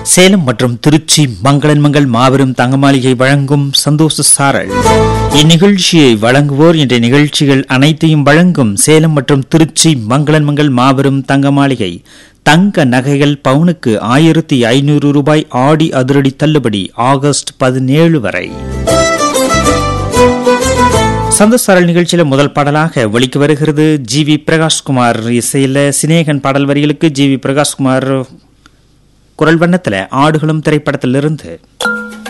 சேலம் மற்றும் திருச்சி மங்களன் மங்கள் மாபெரும் தங்க மாளிகை வழங்கும் சந்தோஷ சாரல். இந்நிகழ்ச்சியை வழங்குவோர் இன்றைய நிகழ்ச்சிகள் அனைத்தையும் வழங்கும் சேலம் மற்றும் திருச்சி மங்களன் மங்கள் மாபெரும் தங்க மாளிகை. தங்க நகைகள் பவுனுக்கு 1500 ரூபாய் ஆடி அதிரடி தள்ளுபடி ஆகஸ்ட் 17 வரை. சந்தோஷ் நிகழ்ச்சியில முதல் பாடலாக ஒலிக்க வருகிறது ஜி.வி. பிரகாஷ்குமார் இசையில சினேகன் பாடல் வரிகளுக்கு ஜி.வி. பிரகாஷ்குமார் குரல் வண்ணத்துல ஆடுகளும் திரைப்படத்திலிருந்து.